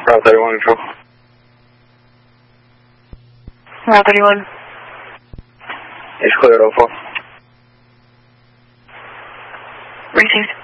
Route 31 control. Route 31. It's clear at 04. Received.